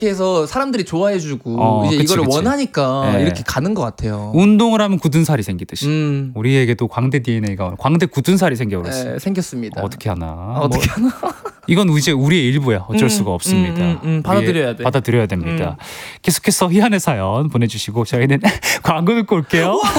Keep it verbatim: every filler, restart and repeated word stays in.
해서 사람들이 좋아해주고 어, 이제 그치, 이거를 그치. 원하니까 네. 이렇게 가는 것 같아요. 운동을 하면 굳은 살이 생기듯이 음. 우리에게도 광대 디엔에이가 광대 굳은 살이 생겨버렸어요. 네, 생겼습니다. 어떻게 하나? 아, 어떻게 뭐, 하나? 이건 이제 우리의 일부야. 어쩔 음, 수가 없습니다. 음, 음, 음, 받아들여야 우리의- 돼. 받아들여야 됩니다. 음. 계속해서 희한의 사연 보내주시고 저희는 광고 듣고 올게요.